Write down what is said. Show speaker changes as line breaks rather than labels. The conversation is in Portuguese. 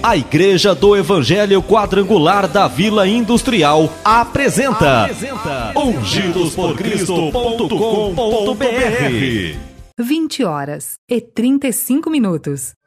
A Igreja do Evangelho Quadrangular da Vila Industrial apresenta ungidosporcristo.com.br
20h35.